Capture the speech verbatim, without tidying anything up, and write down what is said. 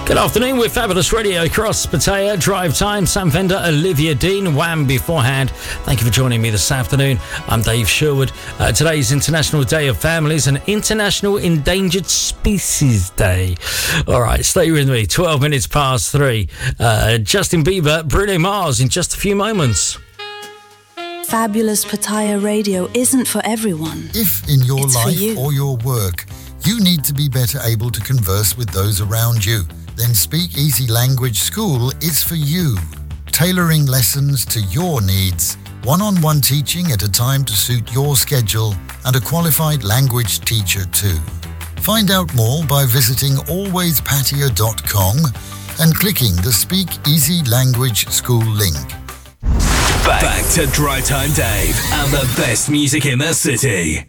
Good afternoon, we're Fabulous Radio Cross Pattaya, Drive Time, Sam Fender, Olivia Dean, Wham beforehand. Thank you for joining me this afternoon. I'm Dave Sherwood. Uh, today is International Day of Families and International Endangered Species Day. All right, stay with me. twelve minutes past three. Uh, Justin Bieber, Bruno Mars in just a few moments. Fabulous Pattaya Radio isn't for everyone. If in your It's life you. or your work, you need to be better able to converse with those around you, then Speak Easy Language School is for you. Tailoring lessons to your needs, one-on-one teaching at a time to suit your schedule, and a qualified language teacher too. Find out more by visiting always pattaya dot com and clicking the Speak Easy Language School link. Back, Back to Drive Time Dave and the best music in the city.